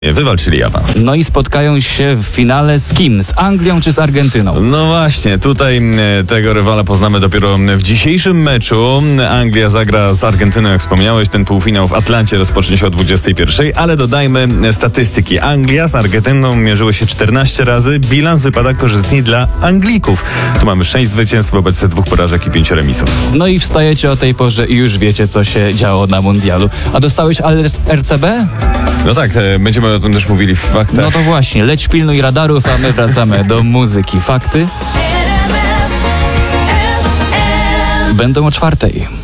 wywalczyli awans. No i spotkają się w finale z kim? Z Anglią czy z Argentyną? No właśnie, tutaj tego rywala poznamy dopiero w dzisiejszym meczu. Anglia zagra z Argentyną, jak wspomniałeś. Ten półfinał w Atlancie rozpocznie się o 21, ale dodajmy statystyki. Anglia z Argentyną mierzyły się 14 razy. Bilans wypada korzystnie dla Anglików. Tu mamy 6 zwycięstw wobec 2 porażek i 5 remisów. No i wstajecie o tej porze i już wiecie, co się działo na mundialu. A dostałeś alert RCB? No tak, będziemy o tym też mówili w faktach. No to właśnie, leć pilnuj radarów, a my wracamy do muzyki. Fakty będą o 4:00.